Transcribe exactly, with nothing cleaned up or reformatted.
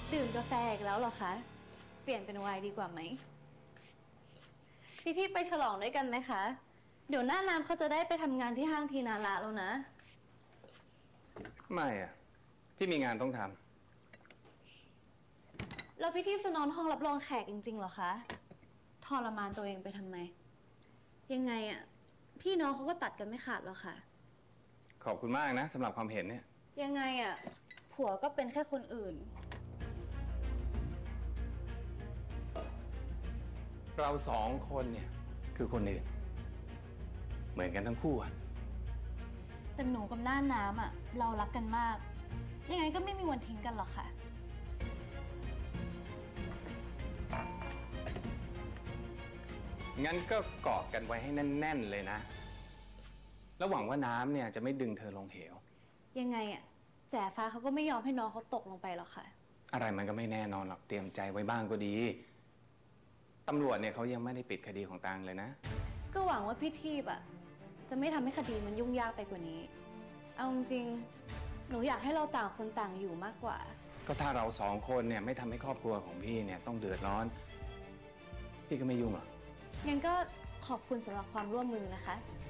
ดื่มกาแฟอีกแล้วเหรอคะ เปลี่ยนเป็นไวน์ดีกว่าไหมพี่ที่ไปฉลองด้วยกันไหมคะ เดี๋ยวหน้าน้ำเขาจะได้ไปทำงานที่ห้างทีนาระแล้วนะไม่อะพี่มีงานต้องทำแล้วพี่ที่จะนอนห้องรับรองแขกจริงๆเหรอคะทรมานตัวเองไปทำไมยังไงอะพี่น้องเขาก็ตัดกันไม่ขาดหรอกค่ะขอบคุณมากนะสำหรับความเห็นเนี่ยยังไงอะผัวก็เป็นแค่คนอื่นเราสองคนเนี่ยคือคนอื่นเหมือนกันทั้งคู่อะแต่หนูกับหน้าน้ำอะเรารักกันมากยังไงก็ไม่มีวันทิ้งกันหรอกค่ะงั้นก็เกาะกันไว้ให้แน่นๆเลยนะแล้วหวังว่าน้ำเนี่ยจะไม่ดึงเธอลงเหวยังไงอะแจ๋ฟ้าเขาก็ไม่ยอมให้น้องเขาตกลงไปหรอกค่ะอะไรมันก็ไม่แน่นอนหรอกเตรียมใจไว้บ้างก็ดีตำรวจเนี่ยเขายังไม่ได้ปิดคดีของตังเลยนะก็หวังว่าพี่ทีบอะจะไม่ทำให้คดีมันยุ่งยากไปกว่านี้เอาจริงๆหนูอยากให้เราต่างคนต่างอยู่มากกว่าก็ถ้าเราสองคนเนี่ยไม่ทำให้ครอบครัวของพี่เนี่ยต้องเดือดร้อนพี่ก็ไม่ยุ่งหรอกงั้นก็ขอบคุณสำหรับความร่วมมือนะคะ